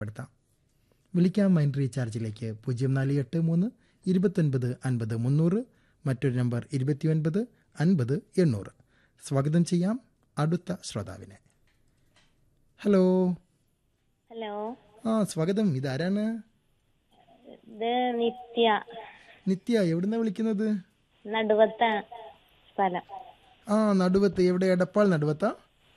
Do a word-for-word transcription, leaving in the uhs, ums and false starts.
പെടുത്താം. വിളിക്കാം മൈൻഡ് റീചാർജിലേക്ക് പൂജ്യം നാല് എട്ട് മൂന്ന് ഇരുപത്തൊൻപത് അൻപത് മുന്നൂറ്, മറ്റൊരു നമ്പർ ഇരുപത്തിയൊൻപത് അൻപത് എണ്ണൂറ്. സ്വാഗതം ചെയ്യാം അടുത്ത ശ്രോതാവിനെ. ഹലോ. ഹലോ. ആ സ്വാഗതം. ഇതാരാണ്? ഇത് നിത്യ. നിത്യ, എവിടുന്നാ വിളിക്കുന്നത്? നടുവത്ത സ്ഥലം. ആ നടുവത്ത്. എവിടെ? എടപ്പാൾ നടുവത്താ?